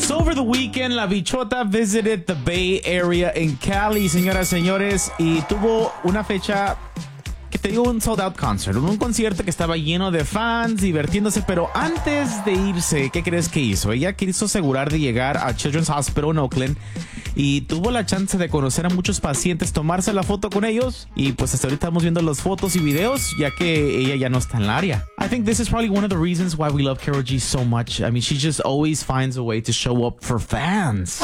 So over the weekend, La Bichota visited the Bay Area in Cali, señoras y señores, y tuvo una fecha que te dio un sold out concert, un concierto que estaba lleno de fans, divirtiéndose, pero antes de irse, ¿qué crees que hizo? Ella quiso asegurar de llegar a Children's Hospital en Oakland y tuvo la chance de conocer a muchos pacientes, tomarse la foto con ellos y pues hasta ahorita estamos viendo las fotos y videos ya que ella ya no está en el área. I think this is probably one of the reasons why we love Karol G so much. I mean, she just always finds a way to show up for fans.